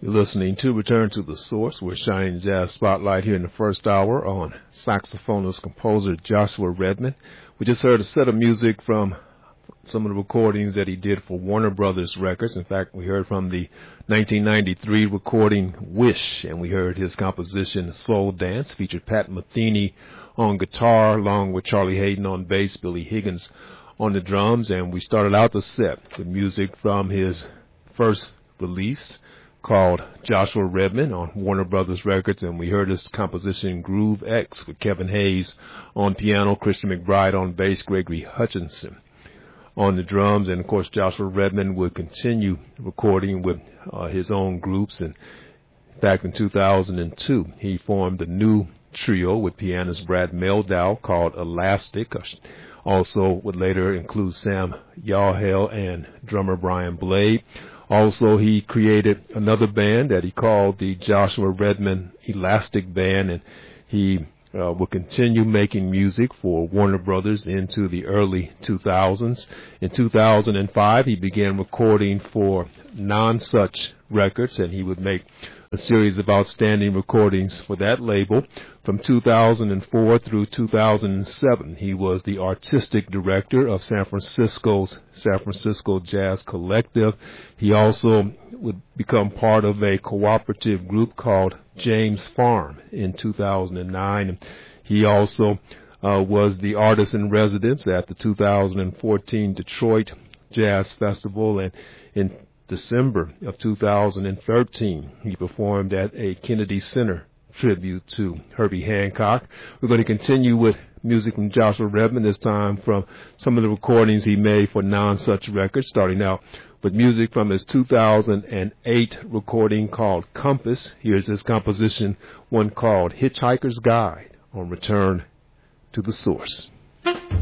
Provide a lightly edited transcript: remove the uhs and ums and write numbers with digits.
You're listening to Return to the Source. We're shining jazz spotlight here in the first hour on saxophonist composer Joshua Redman. We just heard a set of music from some of the recordings that he did for Warner Brothers Records. In fact, we heard from the 1993 recording Wish, and we heard his composition Soul Dance, featured Pat Metheny on guitar, along with Charlie Hayden on bass, Billy Higgins on the drums, and we started out the set with music from his first release called Joshua Redman on Warner Brothers Records, and we heard his composition Groove X with Kevin Hayes on piano, Christian McBride on bass, Gregory Hutchinson on the drums, and of course Joshua Redman would continue recording with his own groups, and in fact in 2002 he formed a new trio with pianist Brad Mehldau called Elastic. Also would later include Sam Yawhel and drummer Brian Blade. Also, he created another band that he called the Joshua Redman Elastic Band, and he will continue making music for Warner Brothers into the early 2000s. In 2005, he began recording for Non-Such Records, and he would make a series of outstanding recordings for that label. From 2004 through 2007, he was the artistic director of San Francisco Jazz Collective. He also would become part of a cooperative group called James Farm in 2009. He also was the artist in residence at the 2014 Detroit Jazz Festival, and in December of 2013, he performed at a Kennedy Center tribute to Herbie Hancock. We're going to continue with music from Joshua Redman, this time from some of the recordings he made for Non-Such Records, starting out with music from his 2008 recording called Compass. Here's his composition, one called Hitchhiker's Guide, on Return to the Source.